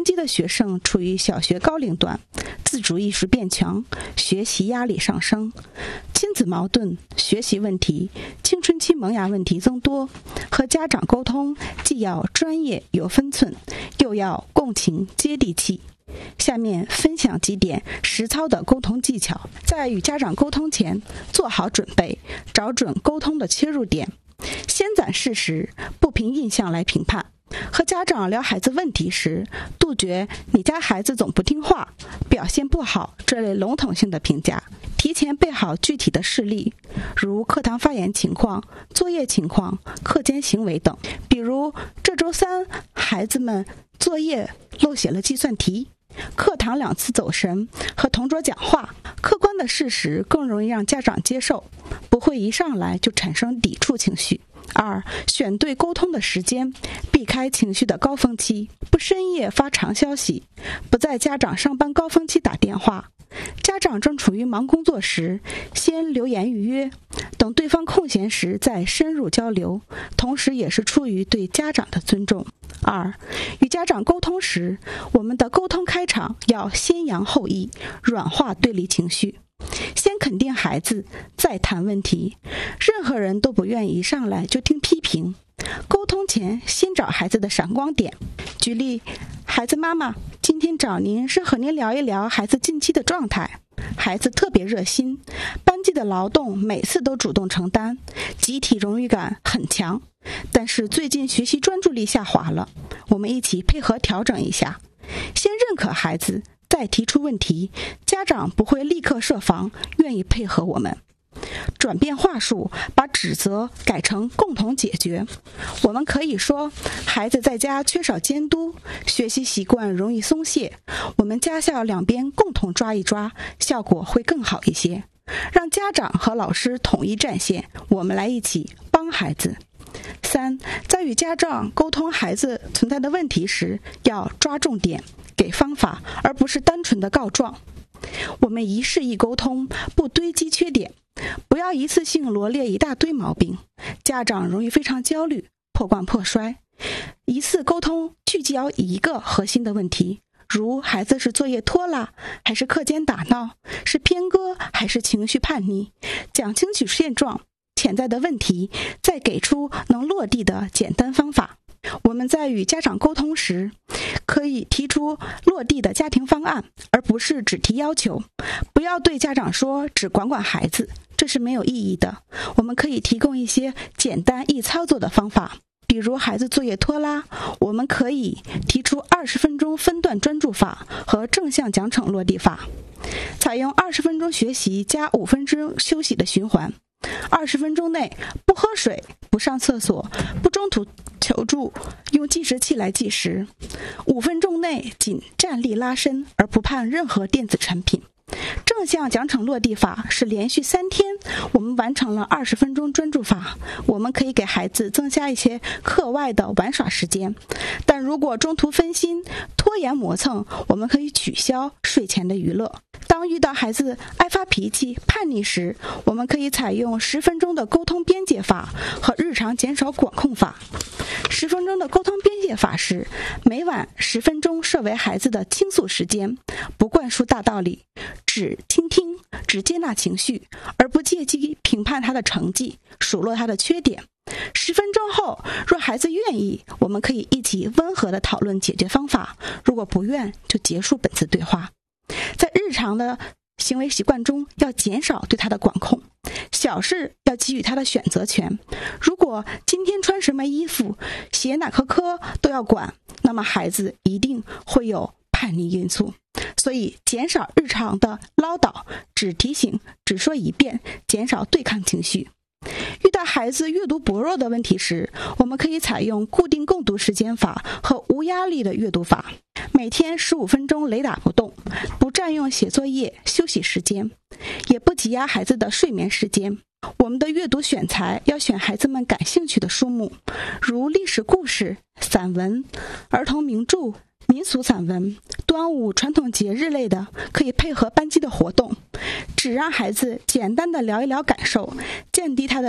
级的学生处于小学高龄段，自主意识变强，学习压力上升，亲子矛盾、学习问题、青春期萌芽问题增多，和家长沟通既要专业有分寸，又要共情接地气。下面分享几点实操的沟通技巧。在与家长沟通前，做好准备，找准沟通的切入点，先攒事实，不凭印象来评判。和家长聊孩子问题时，杜绝你家孩子总不听话、表现不好这类笼统性的评价，提前备好具体的事例，如课堂发言情况、作业情况、课间行为等。比如这周3孩子们作业漏写了计算题，课堂2次走神，和同桌讲话。客观的事实更容易让家长接受，不会一上来就产生抵触情绪。2. 选对沟通的时间，避开情绪的高峰期，不深夜发长消息，不在家长上班高峰期打电话。家长正处于忙工作时，先留言预约，等对方空闲时再深入交流，同时也是出于对家长的尊重。2. 与家长沟通时，我们的沟通开场要先扬后抑，软化对立情绪。先肯定孩子，再谈问题。任何人都不愿意一上来就听批评。沟通前先找孩子的闪光点。举例，孩子妈妈，今天找您是和您聊一聊孩子近期的状态。孩子特别热心，班级的劳动每次都主动承担，集体荣誉感很强，但是最近学习专注力下滑了，我们一起配合调整一下。先认可孩子，再提出问题，家长不会立刻设防，愿意配合我们。转变话术，把指责改成共同解决。我们可以说，孩子在家缺少监督，学习习惯容易松懈，我们家校两边共同抓一抓，效果会更好一些。让家长和老师统一战线，我们来一起帮孩子。3. 在与家长沟通孩子存在的问题时，要抓重点，给方法，而不是单纯的告状。我们一事一沟通，不堆积缺点，不要一次性罗列一大堆毛病，家长容易非常焦虑，破罐破摔。一次沟通聚焦一个核心的问题，如孩子是作业拖拉，还是课间打闹，是偏歌还是情绪叛逆，讲清楚现状、潜在的问题，再给出能落地的简单方法。我们在与家长沟通时，可以提出落地的家庭方案，而不是只提要求。不要对家长说只管管孩子，这是没有意义的。我们可以提供一些简单易操作的方法，比如孩子作业拖拉，我们可以提出20分钟分段专注法和正向奖惩落地法，采用20分钟学习加5分钟休息的循环。20分钟内不喝水、不上厕所、不中途求助，用计时器来计时。5分钟内仅站立拉伸，而不盼任何电子产品。正向奖惩落地法是连续3天，我们完成了20分钟专注法。我们可以给孩子增加一些课外的玩耍时间，但如果中途分心、拖延磨蹭，我们可以取消睡前的娱乐。当遇到孩子爱发脾气、叛逆时，我们可以采用10分钟的沟通边界法和日常减少管控法。10分钟的沟通边界法是每晚10分钟设为孩子的倾诉时间，不灌输大道理，只倾听，只接纳情绪，而不借机评判他的成绩，数落他的缺点。10分钟后，若孩子愿意，我们可以一起温和地讨论解决方法，如果不愿，就结束本次对话。在日常的行为习惯中，要减少对他的管控，小事要给予他的选择权。如果今天穿什么衣服、写哪科科都要管，那么孩子一定会有叛逆因素。所以减少日常的唠叨，只提醒，只说一遍，减少对抗情绪。遇到孩子阅读薄弱的问题时，我们可以采用固定共读时间法和无压力的阅读法。每天15分钟雷打不动，不占用写作业、休息时间，也不挤压孩子的睡眠时间。我们的阅读选材要选孩子们感兴趣的书目，如历史故事、散文、儿童名著、民俗散文、端午传统节日类的，可以配合班级的活动，只让孩子简单的聊一聊感受，降低他的抵触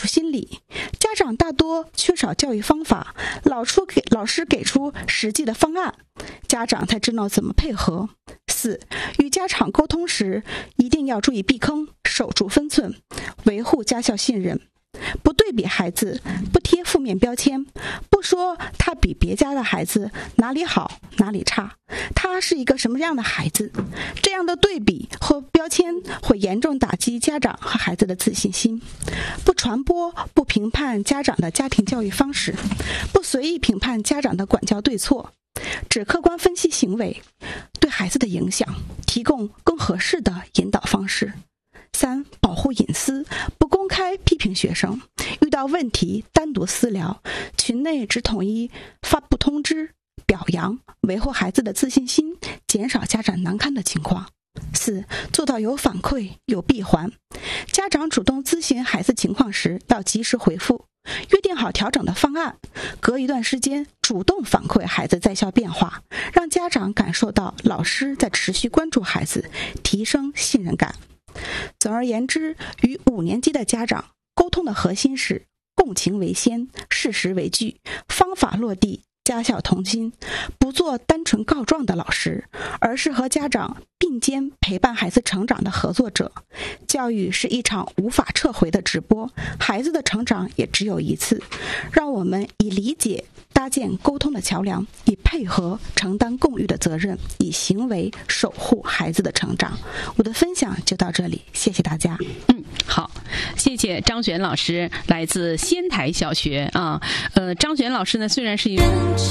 出心理。家长大多缺少教育方法，老师给出实际的方案，家长才知道怎么配合。4. 与家长沟通时，一定要注意避坑，守住分寸，维护家校信任。不对比孩子，不贴负面标签，不说他比别家的孩子哪里好哪里差，他是一个什么样的孩子。这样的对比和标签会严重打击家长和孩子的自信心。不传播、不评判家长的家庭教育方式，不随意评判家长的管教对错，只客观分析行为对孩子的影响，提供更合适的引导方式。3. 保护隐私，不公开批评学生，遇到问题单独私聊，群内只统一发布通知表扬，维护孩子的自信心，减少家长难堪的情况。4. 做到有反馈有闭环，家长主动咨询孩子情况时要及时回复，约定好调整的方案，隔一段时间主动反馈孩子在校变化，让家长感受到老师在持续关注孩子，提升信任感。总而言之，与5年级的家长沟通的核心是共情为先，事实为据，方法落地，家校同心，不做单纯告状的老师，而是和家长并肩陪伴孩子成长的合作者。教育是一场无法撤回的直播，孩子的成长也只有一次。让我们以理解搭建沟通的桥梁，以配合承担共育的责任，以行为守护孩子的成长。我的分享就到这里，谢谢大家。 好，谢谢张璇老师，来自仙台小学啊。张璇老师呢，虽然是一个